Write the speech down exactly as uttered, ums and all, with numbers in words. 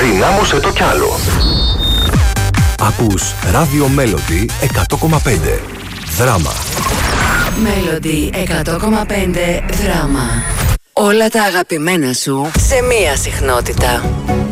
Δυνάμωσε το κι άλλο. Ακούς Radio Melody εκατό κόμμα πέντε. Δράμα. Melody εκατό κόμμα πέντε Δράμα. Όλα τα αγαπημένα σου σε μία συχνότητα.